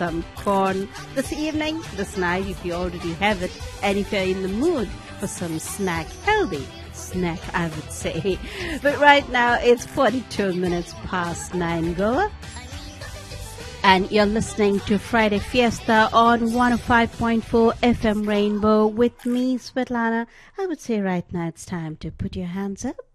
some corn this evening, this night, if you already have it, and if you're in the mood for some healthy snack, I would say. But right now, it's 42 minutes past 9 Goa. And you're listening to Friday Fiesta on 105.4 FM Rainbow with me, Svetlana. I would say right now it's time to put your hands up